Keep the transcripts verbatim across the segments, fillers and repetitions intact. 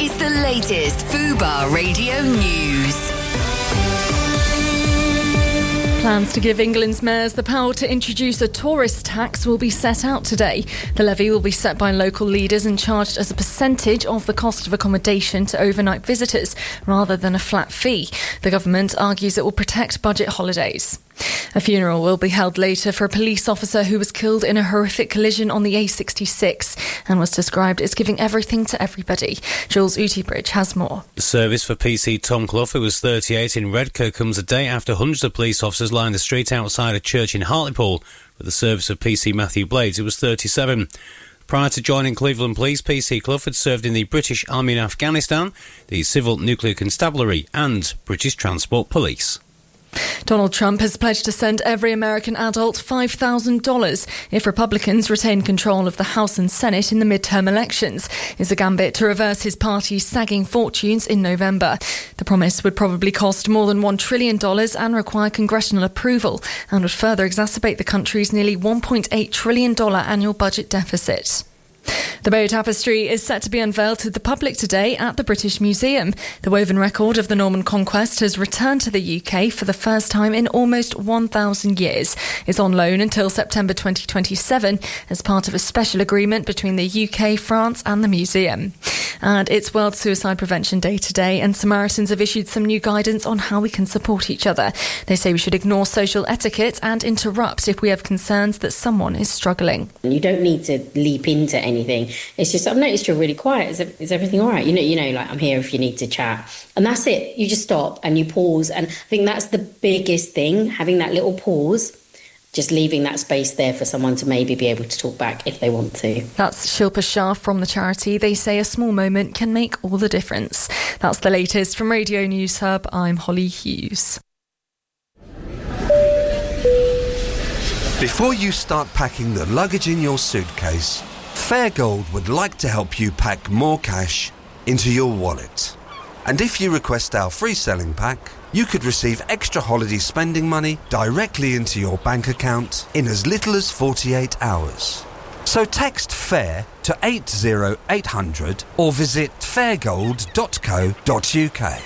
is the latest Fubar Radio News. Plans to give England's mayors the power to introduce a tourist tax will be set out today. The levy will be set by local leaders and charged as a percentage of the cost of accommodation to overnight visitors, rather than a flat fee. The government argues it will protect budget holidays. A funeral will be held later for a police officer who was killed in a horrific collision on the A sixty-six and was described as giving everything to everybody. Jules Utibridge has more. The service for P C Tom Clough, who was thirty-eight, in Redcar comes a day after hundreds of police officers lined the street outside a church in Hartlepool for the service of P C Matthew Blades, who was thirty-seven. Prior to joining Cleveland Police, P C Clough had served in the British Army in Afghanistan, the Civil Nuclear Constabulary and British Transport Police. Donald Trump has pledged to send every American adult five thousand dollars if Republicans retain control of the House and Senate in the midterm elections. It's a gambit to reverse his party's sagging fortunes in November. The promise would probably cost more than one trillion dollars and require congressional approval, and would further exacerbate the country's nearly one point eight trillion dollars annual budget deficit. The Bow Tapestry is set to be unveiled to the public today at the British Museum. The woven record of the Norman Conquest has returned to the U K for the first time in almost one thousand years. It's on loan until September twenty twenty-seven as part of a special agreement between the U K, France and the museum. And it's World Suicide Prevention Day today, and Samaritans have issued some new guidance on how we can support each other. They say we should ignore social etiquette and interrupt if we have concerns that someone is struggling. You don't need to leap into anything. It's just, I've noticed you're really quiet. Is, is everything all right? You know, you know, like, I'm here if you need to chat. And that's it. You just stop and you pause. And I think that's the biggest thing, having that little pause, just leaving that space there for someone to maybe be able to talk back if they want to. That's Shilpa Shah from the charity. They say a small moment can make all the difference. That's the latest from Radio News Hub. I'm Holly Hughes. Before you start packing the luggage in your suitcase, Fairgold would like to help you pack more cash into your wallet. And if you request our free selling pack, you could receive extra holiday spending money directly into your bank account in as little as forty-eight hours. So text FAIR to eight oh eight hundred or visit fairgold dot co dot uk.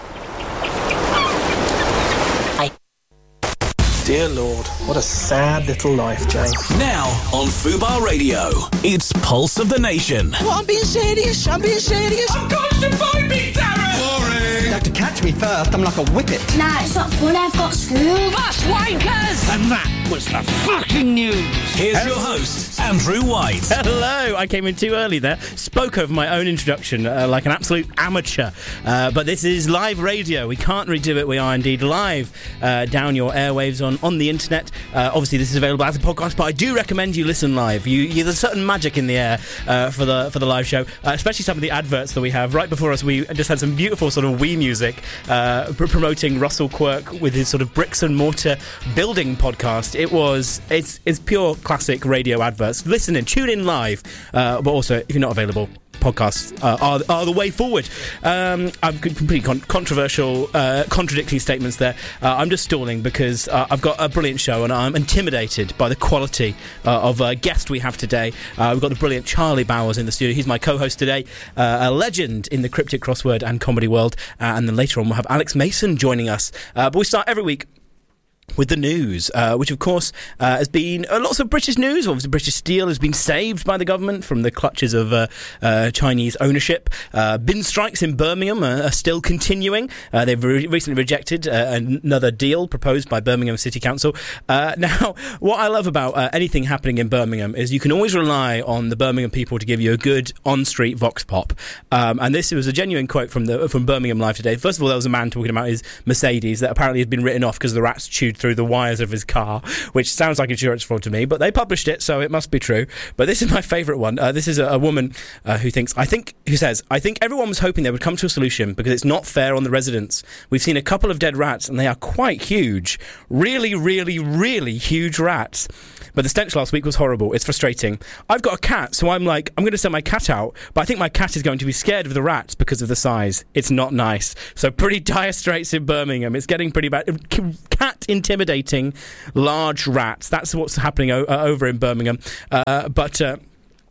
Dear Lord, what a sad little life, Jane. Now on Fubar Radio, it's Pulse of the Nation. Well, I'm being serious, I'm being serious. I'm constipated, me, Darren! Boring! You have to catch me first, I'm like a whippet. Nah, it's not fun, I've got school. Bus wankers! And that was the fucking news. Here's Hello. your host, Andrew White. Hello, I came in too early there. Spoke over my own introduction uh, like an absolute amateur. Uh, but this is live radio. We can't redo it. We are indeed live uh, down your airwaves on, on the internet. Uh, obviously, this is available as a podcast, but I do recommend you listen live. You, you There's a certain magic in the air uh, for the for the live show, uh, especially some of the adverts that we have. Right before us, we just had some beautiful sort of Wii music uh, pr- promoting Russell Quirk with his sort of bricks and mortar building podcast. It was, it's, it's pure classic radio adverts. Listen in, tune in live, uh, but also, if you're not available, podcasts uh, are, are the way forward. Um, I've got completely con- controversial, uh, contradictory statements there. Uh, I'm just stalling because uh, I've got a brilliant show and I'm intimidated by the quality uh, of a guest we have today. Uh, we've got the brilliant Charlie Bowers in the studio. He's my co-host today, uh, a legend in the cryptic crossword and comedy world. Uh, and then later on we'll have Alex Mason joining us. Uh, but we start every week with the news, uh, which of course uh, has been uh, lots of British news. Obviously, British Steel has been saved by the government from the clutches of uh, uh, Chinese ownership. Uh, bin strikes in Birmingham are, are still continuing. Uh, they've re- recently rejected uh, another deal proposed by Birmingham City Council. Uh, now, what I love about uh, anything happening in Birmingham is you can always rely on the Birmingham people to give you a good on-street vox pop. Um, and this was a genuine quote from the from Birmingham Live today. First of all, there was a man talking about his Mercedes that apparently had been written off because the rats chewed through the wires of his car, which sounds like insurance fraud to me, but they published it, so it must be true. But this is my favourite one. Uh, this is a, a woman uh, who thinks, I think, who says, I think everyone was hoping they would come to a solution because it's not fair on the residents. We've seen a couple of dead rats and they are quite huge. Really, really, really huge rats. But the stench last week was horrible. It's frustrating. I've got a cat, so I'm like, I'm going to send my cat out, but I think my cat is going to be scared of the rats because of the size. It's not nice. So pretty dire straits in Birmingham. It's getting pretty bad. Cat intimidating large rats. That's what's happening o- uh, over in Birmingham. Uh, but... Uh,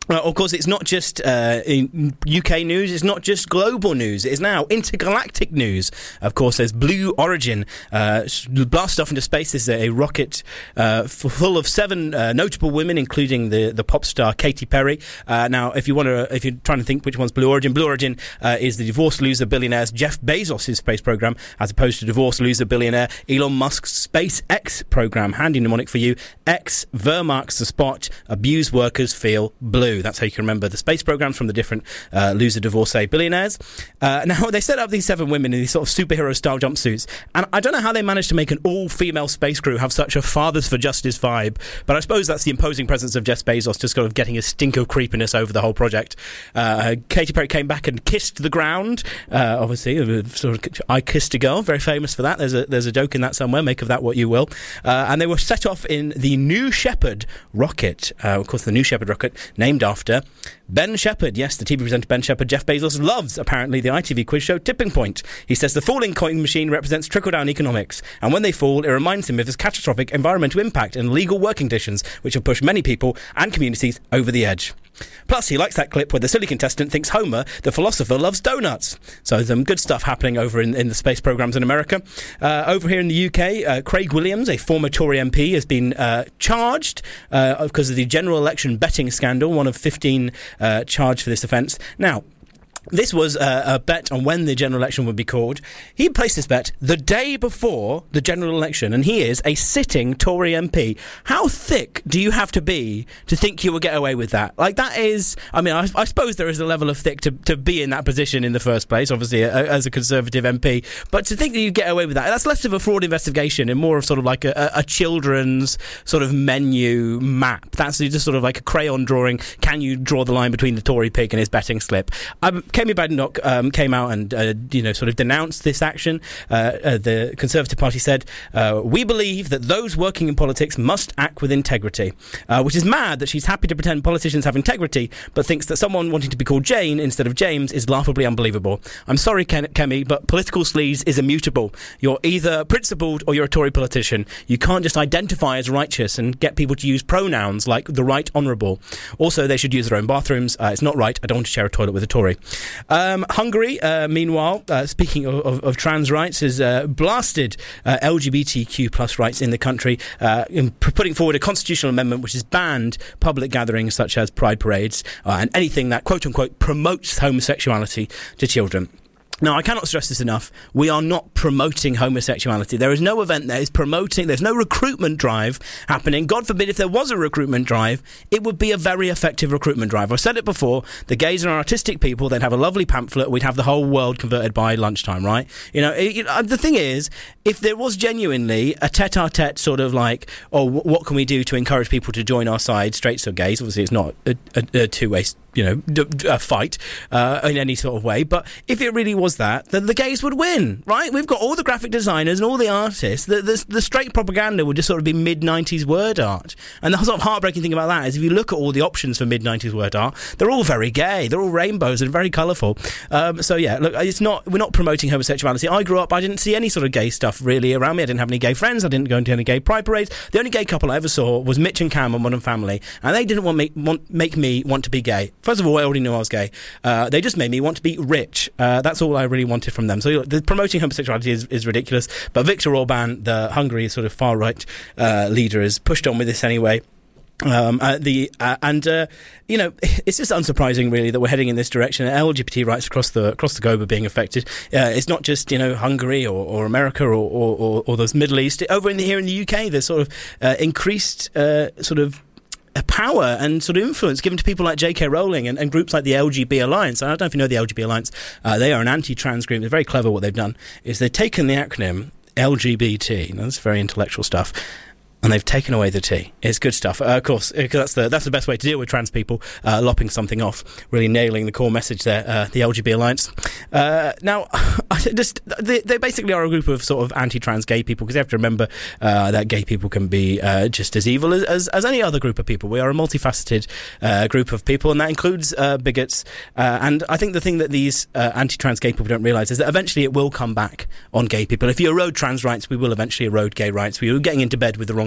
Well, of course, it's not just uh, in U K news, it's not just global news, it is now intergalactic news. Of course, there's Blue Origin, uh, blasted off into space. This is a rocket uh, full of seven uh, notable women, including the, the pop star Katy Perry. Uh, now, if you want to, if you're trying to think which one's Blue Origin, Blue Origin uh, is the divorced loser billionaire Jeff Bezos' space program, as opposed to divorced loser billionaire Elon Musk's SpaceX program. Handy mnemonic for you: X vermarks the spot, abused workers feel blue. That's how you can remember the space programs from the different uh, loser divorcee billionaires. Uh, now, they set up these seven women in these sort of superhero-style jumpsuits, and I don't know how they managed to make an all-female space crew have such a Fathers for Justice vibe, but I suppose that's the imposing presence of Jeff Bezos just sort of getting a stink of creepiness over the whole project. Uh, Katy Perry came back and kissed the ground, uh, obviously, sort of, I kissed a girl, very famous for that. There's a, there's a joke in that somewhere, make of that what you will. Uh, and they were set off in the New Shepard rocket, uh, of course, the New Shepard rocket, named after Ben Shepherd. Yes, the T V presenter Ben Shepherd. Jeff Bezos loves, apparently, the I T V quiz show Tipping Point. He says the falling coin machine represents trickle-down economics, and when they fall, it reminds him of his catastrophic environmental impact and illegal working conditions, which have pushed many people and communities over the edge. Plus, he likes that clip where the silly contestant thinks Homer, the philosopher, loves donuts. So some good stuff happening over in, in the space programmes in America. Uh, over here in the U K, uh, Craig Williams, a former Tory M P, has been uh, charged uh, because of the general election betting scandal, one of fifteen uh, charged for this offence. Now, this was uh, a bet on when the general election would be called. He placed this bet the day before the general election, and he is a sitting Tory M P. How thick do you have to be to think you will get away with that? Like, that is... I mean, I, I suppose there is a level of thick to, to be in that position in the first place, obviously, a, as a Conservative M P. But to think that you get away with that, that's less of a fraud investigation and more of sort of like a, a children's sort of menu map. That's just sort of like a crayon drawing. Can you draw the line between the Tory pig and his betting slip? Um, Kemi Badenoch um, came out and, uh, you know, sort of denounced this action. Uh, uh, the Conservative Party said, uh, we believe that those working in politics must act with integrity, uh, which is mad that she's happy to pretend politicians have integrity, but thinks that someone wanting to be called Jane instead of James is laughably unbelievable. I'm sorry, Ken- Kemi, but political sleaze is immutable. You're either principled or you're a Tory politician. You can't just identify as righteous and get people to use pronouns like the right honourable. Also, they should use their own bathrooms. Uh, it's not right. I don't want to share a toilet with a Tory. Um, Hungary, uh, meanwhile, uh, speaking of, of, of trans rights, has uh, blasted uh, L G B T Q plus rights in the country, uh, in p- putting forward a constitutional amendment which has banned public gatherings such as pride parades uh, and anything that, quote-unquote, promotes homosexuality to children. Now, I cannot stress this enough. We are not promoting homosexuality. There is no event that is promoting, there's no recruitment drive happening. God forbid if there was a recruitment drive, it would be a very effective recruitment drive. I've said it before, the gays are artistic people, they'd have a lovely pamphlet, we'd have the whole world converted by lunchtime, right? You know, it, it, the thing is, if there was genuinely a tete-a-tete sort of like, oh, w- what can we do to encourage people to join our side, straights or gays, obviously it's not a, a, a two-way, you know, d- d- a fight uh, in any sort of way, but if it really was that, then the gays would win, right? We've got all the graphic designers and all the artists. The, the, the straight propaganda would just sort of be mid-nineties word art. And the sort of heartbreaking thing about that is if you look at all the options for mid-nineties word art, they're all very gay. They're all rainbows and very colourful. Um, so, yeah, look, it's not we're not promoting homosexuality. I grew up, I didn't see any sort of gay stuff really around me. I didn't have any gay friends. I didn't go into any gay pride parades. The only gay couple I ever saw was Mitch and Cam on Modern Family. And they didn't want me, want, make me want to be gay. First of all, I already knew I was gay. Uh, they just made me want to be rich. Uh, that's all I really wanted from them. So the promoting homosexuality is, is ridiculous. But Viktor Orban, the Hungary sort of far-right uh, leader, has pushed on with this anyway. Um, uh, the uh, and uh, you know, it's just unsurprising really that we're heading in this direction. L G B T rights across the across the globe are being affected. Uh, it's not just, you know, Hungary or, or America or, or, or, or those Middle East. Over in the, here in the U K, there's sort of uh, increased uh, sort of power and sort of influence given to people like J K Rowling and, and groups like the L G B Alliance. I don't know if you know the L G B Alliance. Uh, they are an anti-trans group. They're very clever. What they've done is they've taken the acronym L G B T. Now, that's very intellectual stuff. And they've taken away the T. It's good stuff. Uh, of course, that's the that's the best way to deal with trans people, uh, lopping something off, really nailing the core message there, uh, the L G B Alliance. Uh, now, just they, they basically are a group of sort of anti-trans gay people, because you have to remember uh, that gay people can be uh, just as evil as, as, as any other group of people. We are a multifaceted uh, group of people, and that includes uh, bigots. Uh, and I think the thing that these uh, anti-trans gay people don't realise is that eventually it will come back on gay people. If you erode trans rights, we will eventually erode gay rights. We are getting into bed with the wrong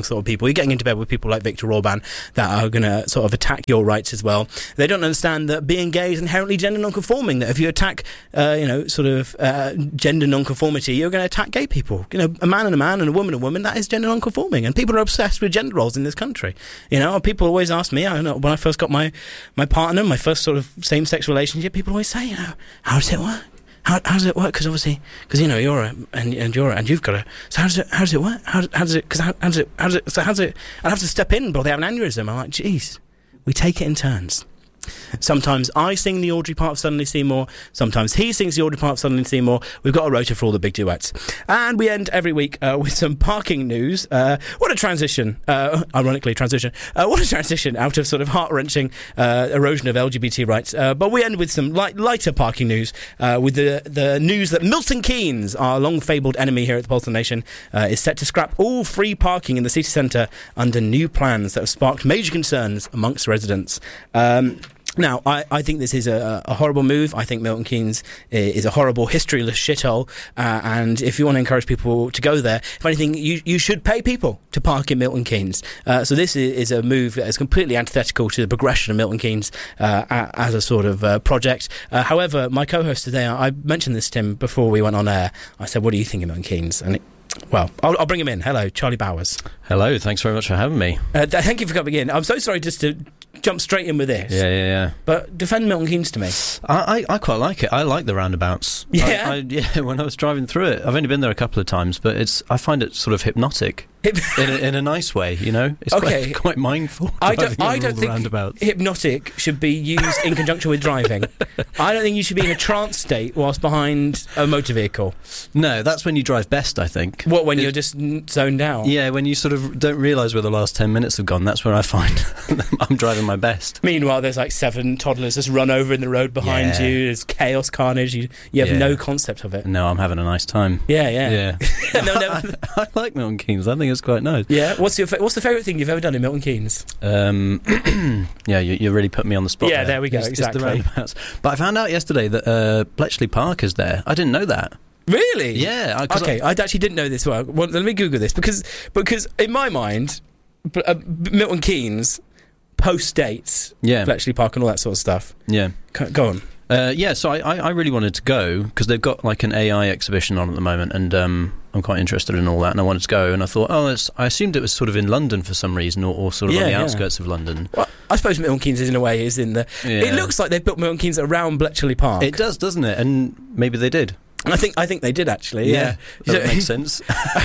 wrong sort of people. You're getting into bed with people like Viktor Orban that are going to sort of attack your rights as well. They don't understand that being gay is inherently gender non-conforming, that if you attack, uh, you know, sort of uh, gender non-conformity, you're going to attack gay people. You know, a man and a man and a woman and a woman, that is gender non-conforming. And people are obsessed with gender roles in this country. You know, people always ask me, I don't know, when I first got my, my partner, my first sort of same-sex relationship, people always say, you know, how does it work? How, how does it work? Because obviously, because you know you're a, and and you're a, and you've got a. So how does it? How does it work? How, how does it? Because how, how does it? How does it? So how does it? I have to step in, but they have an aneurysm. I'm like, geez, we take it in turns. Sometimes I sing the Audrey part of Suddenly Seymour. Sometimes he sings the Audrey part of Suddenly Seymour. We've got a rota for all the big duets. And we end every week uh, with some parking news. Uh, what a transition. Uh, ironically, transition. Uh, what a transition out of sort of heart-wrenching uh, erosion of L G B T rights. Uh, but we end with some light, lighter parking news uh, with the, the news that Milton Keynes, our long-fabled enemy here at the Pulse of the Nation, uh, is set to scrap all free parking in the city centre under new plans that have sparked major concerns amongst residents. Um... Now, I, I think this is a, a horrible move. I think Milton Keynes is a horrible, historyless shithole. Uh, and if you want to encourage people to go there, if anything, you, you should pay people to park in Milton Keynes. Uh, so this is, is a move that is completely antithetical to the progression of Milton Keynes uh, as a sort of uh, project. Uh, however, my co-host today, I mentioned this to him before we went on air. I said, what do you think of Milton Keynes? And it, Well, I'll, I'll bring him in. Hello, Charlie Bowers. Hello, thanks very much for having me. Uh, th- thank you for coming in. I'm so sorry just to jump straight in with this. Yeah, yeah, yeah. But defend Milton Keynes to me. I, I, I quite like it. I like the roundabouts. Yeah? I, I, yeah, when I was driving through it. I've only been there a couple of times, but it's I find it sort of hypnotic. in, a, in a nice way, you know? It's okay. quite, quite mindful. I don't, I don't think roundabouts. Hypnotic should be used in conjunction with driving. I don't think you should be in a trance state whilst behind a motor vehicle. No, that's when you drive best, I think. What, when it, you're just zoned out? Yeah, when you sort of don't realise where the last ten minutes have gone, that's when I find I'm driving my best. Meanwhile, there's like seven toddlers just run over in the road behind yeah. you. There's chaos, carnage. You, you have yeah. no concept of it. No, I'm having a nice time. Yeah, yeah. Yeah. no, no. I, I like Milton Keynes. I think it's quite nice. Yeah. What's your fa- What's the favourite thing you've ever done in Milton Keynes? Um, yeah, you, you really put me on the spot. Yeah, there, there we go. It's, exactly. It's the roundabouts. But I found out yesterday that uh, Bletchley Park is there. I didn't know that. Really? Yeah. I, okay, I, I actually didn't know this. Well, well, let me Google this because because in my mind, uh, Milton Keynes post dates, yeah, Bletchley Park and all that sort of stuff. Yeah. Go on. Uh, yeah, so I, I, I really wanted to go because they've got like an A I exhibition on at the moment, and um, I'm quite interested in all that, and I wanted to go, and I thought, oh, it's, I assumed it was sort of in London for some reason, or, or sort of yeah, on the yeah. outskirts of London. Well, I suppose Milton Keynes is in a way is in the. Yeah. It looks like they've built Milton Keynes around Bletchley Park. It does, doesn't it? And maybe they did. I think I think they did actually. Yeah, yeah. That makes sense.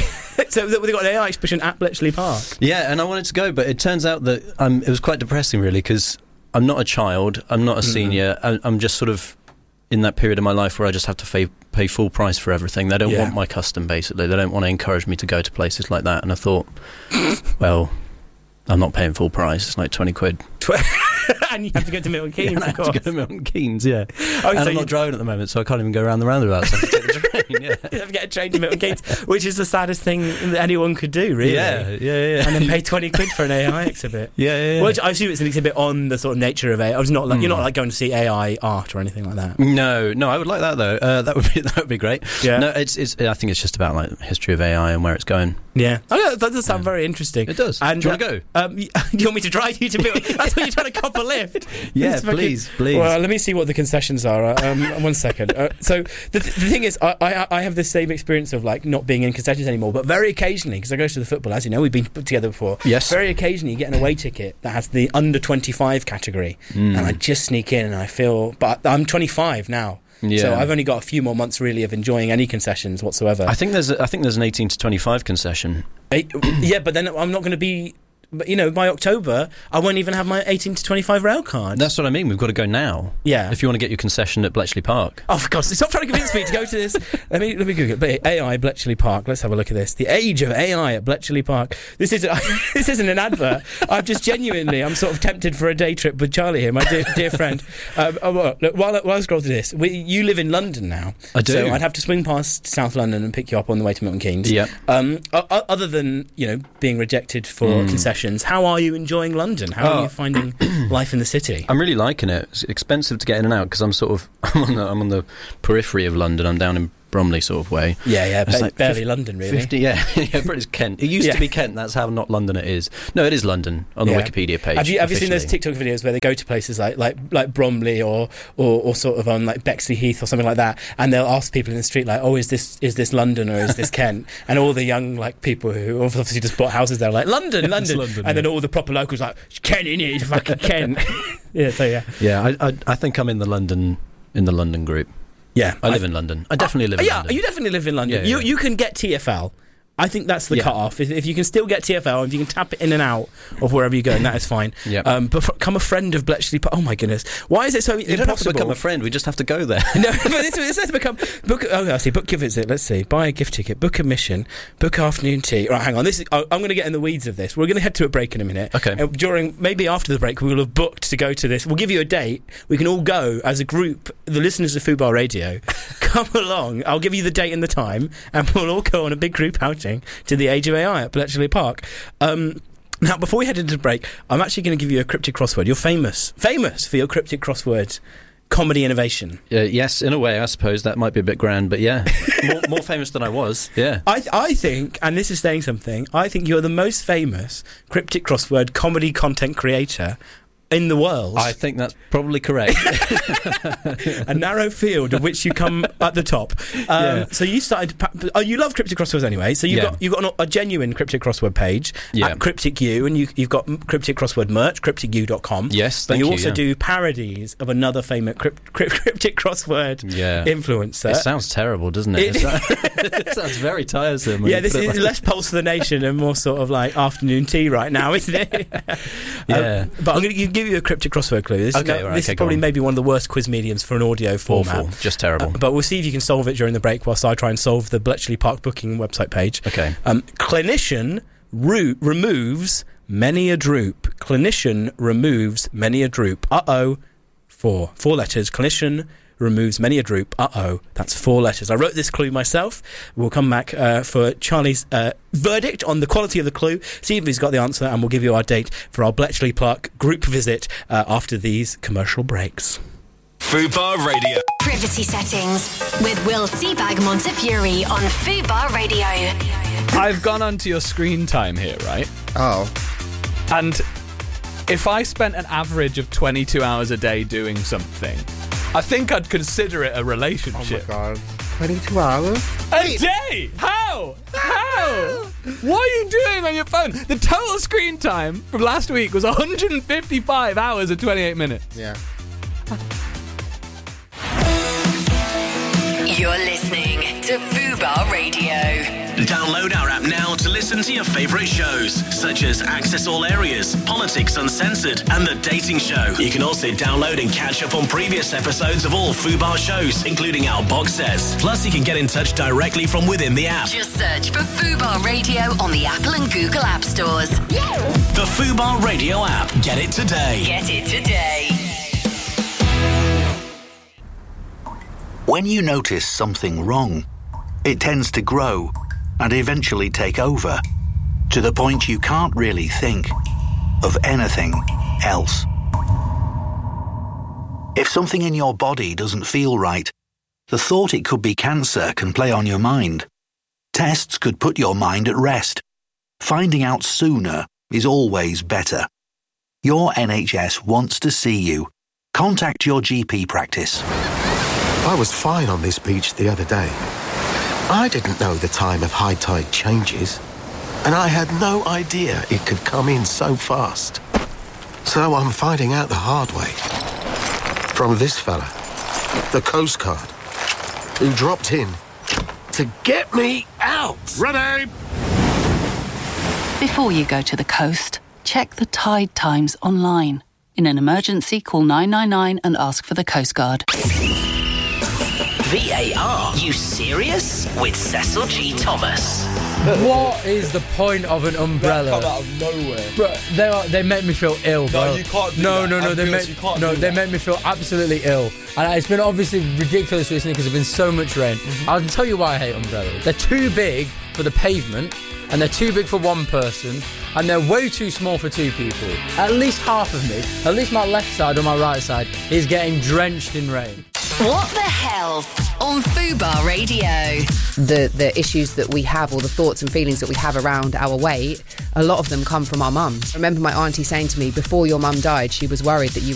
So they've got an A I exhibition at Bletchley Park. Yeah, and I wanted to go, but it turns out that um, it was quite depressing, really, because I'm not a child, I'm not a mm-hmm. senior, I, I'm just sort of in that period of my life where I just have to pay, pay full price for everything. They don't yeah. want my custom, basically. They don't want to encourage me to go to places like that. And I thought, well, I'm not paying full price. It's like twenty quid. And you have to go to Milton Keynes, yeah, of I have course. to go to Milton Keynes, yeah. Oh, and so I'm not driving at the moment, so I can't even go around the roundabouts. I have to take the train, yeah. You have to get a train to Milton Keynes, which is the saddest thing that anyone could do, really. Yeah, yeah, yeah. And then pay twenty quid for an A I exhibit. Yeah, yeah, yeah. Well, I assume it's an exhibit on the sort of nature of A I. It's not like, mm. You're not like going to see A I art or anything like that. No, no, I would like that, though. Uh, that would be that would be great. Yeah. No, it's, it's, I think it's just about like history of A I and where it's going. Yeah. Oh, yeah, that does sound yeah. very interesting. It does. And, do you want to uh, go? Um, you want me to drive you to Milton? That's what you're trying to cop a lift. Yeah, please, please. Well, let me see what the concessions are. Um, one second. Uh, so the, th- the thing is, I, I I have the same experience of like not being in concessions anymore, but very occasionally, because I go to the football, as you know, we've been put together before. Yes. Very occasionally, you get an away ticket that has the under twenty-five category, mm. and I just sneak in, and I feel, but I'm twenty-five now. Yeah. So I've only got a few more months really of enjoying any concessions whatsoever. I think there's a, I think there's an eighteen to twenty-five concession. Eight, yeah, but then I'm not going to be. But, you know, by October, I won't even have my eighteen to twenty-five rail card. That's what I mean. We've got to go now. Yeah. If you want to get your concession at Bletchley Park. Oh, for God's sake, stop trying to convince me to go to this. Let me let me Google it. A I Bletchley Park. Let's have a look at this. The age of A I at Bletchley Park. This isn't this isn't an advert. I've just genuinely, I'm sort of tempted for a day trip with Charlie here, my dear, dear friend. Um, oh, well, look, while, while I scroll through this, we, you live in London now. I do. So I'd have to swing past South London and pick you up on the way to Milton Keynes. Yeah. Um, other than, you know, being rejected for mm. concessions, how are you enjoying London? How oh. are you finding life in the city? I'm really liking it. It's expensive to get in and out because I'm sort of I'm on, the, I'm on the periphery of London. I'm down in Bromley sort of way. Yeah, yeah, It's ba- like barely fifty, London, really. fifty, yeah, yeah, but it's Kent. It used Yeah. to be Kent. That's how not London it is. No, it is London on the Yeah. Wikipedia page. Have you have you seen those officially. TikTok videos where they go to places like like like Bromley or or, or sort of on like Bexley Heath or something like that, and they'll ask people in the street like, "Oh, is this is this London or is this Kent?" And all the young like people who obviously just bought houses there are like London, London, London, and then yeah. all the proper locals like it's Kent, innit? It's fucking Kent. yeah, so yeah, Yeah, I, I I think I'm in the London in the London group. yeah. I live in London. I definitely live in yeah, London. you definitely live in London. Yeah, you yeah. you can get T F L. I think that's the Yeah. cut-off. If, if you can still get T F L, if you can tap it in and out of wherever you go, and that is fine. Yep. Um, but become a friend of Bletchley Park. Oh my goodness, why is it so You impossible? don't have to become a friend. We just have to go there. No, but this, this has to become book. Oh, I see. Book your visit. Let's see. Buy a gift ticket. Book a mission. Book afternoon tea. Right, hang on. This is. Oh, I'm going to get in the weeds of this. We're going to head to a break in a minute. Okay. Uh, during maybe after the break, we will have booked to go to this. We'll give you a date. We can all go as a group. The listeners of Fubar Radio, come along. I'll give you the date and the time, and we'll all go on a big group outing to the Age of A I at Bletchley Park. Um, Now, before we head into the break, I'm actually going to give you a cryptic crossword. You're famous, famous for your cryptic crossword comedy innovation. Uh, yes, in a way, I suppose that might be a bit grand, but yeah, more, more famous than I was. Yeah, I, th- I think, and this is saying something, I think you're the most famous cryptic crossword comedy content creator in the world. I think that's probably correct. A narrow field of which you come at the top. Um, Yeah. So you started. Pa- oh, you love cryptic crosswords anyway. So you've Yeah. got you've got an, a genuine cryptic crossword page Yeah. at Cryptic U, and you, you've got m- cryptic crossword merch, cryptic u dot com. Yes, but thank you you, also yeah. do parodies of another famous crypt, crypt, cryptic crossword Yeah. influencer. It sounds terrible, doesn't it? It- It, sounds, it sounds very tiresome. when Yeah, you this put it is like- less Pulse of the Nation and more sort of like afternoon tea right now, isn't it? Yeah. Um, but I'm going to give you a cryptic crossword clue. This, Okay, is, right, this okay, is go probably on. maybe one of the worst quiz mediums for an audio format. Awful, just terrible. Uh, but we'll see if you can solve it during the break whilst I try and solve the Bletchley Park booking website page. Okay. Um, clinician ro- removes many a droop. Clinician removes many a droop. Uh-oh. Four. Four letters. Clinician removes many a droop. Uh-oh. That's four letters. I wrote this clue myself. We'll come back uh, for Charlie's uh, verdict on the quality of the clue, see if he's got the answer, and we'll give you our date for our Bletchley Park group visit uh, after these commercial breaks. Fubar Radio. Privacy settings with Will Seabag Montefiore on Fubar Radio. I've gone onto your screen time here, right? Oh. And if I spent an average of twenty-two hours a day doing something, I think I'd consider it a relationship. Oh my god. twenty-two hours? A day? How? How? What are you doing on your phone? The total screen time from last week was one hundred fifty-five hours and twenty-eight minutes. Yeah. You're listening to Fubar Radio. Download our app now to listen to your favourite shows, such as Access All Areas, Politics Uncensored, and The Dating Show. You can also download and catch up on previous episodes of all Fubar shows, including our box sets. Plus, you can get in touch directly from within the app. Just search for Fubar Radio on the Apple and Google App Stores. The Fubar Radio app. Get it today. Get it today. When you notice something wrong, it tends to grow and eventually take over, to the point you can't really think of anything else. If something in your body doesn't feel right, the thought it could be cancer can play on your mind. Tests could put your mind at rest. Finding out sooner is always better. Your N H S wants to see you. Contact your G P practice. I was fine on this beach the other day. I didn't know the time of high tide changes, and I had no idea it could come in so fast. So I'm finding out the hard way. From this fella, the Coast Guard, who dropped in to get me out. Ready! Before you go to the coast, check the tide times online. In an emergency, call nine nine nine and ask for the Coast Guard. V A R, you serious? With Cecil G. Thomas. What is the point of an umbrella? That come out of nowhere. Bro, they are, they make me feel ill, bro. No, you can't do no, that. No, no, I'm they honest, make you can't no, do they that. make me feel absolutely ill. And it's been obviously ridiculous recently because there's been so much rain. Mm-hmm. I'll tell you why I hate umbrellas. They're too big for the pavement, and they're too big for one person, and they're way too small for two people. At least half of me, at least my left side or my right side, is getting drenched in rain. What the Health on Fubar Radio. The the issues that we have, or the thoughts and feelings that we have around our weight, a lot of them come from our mums. I remember my auntie saying to me, before your mum died, she was worried that you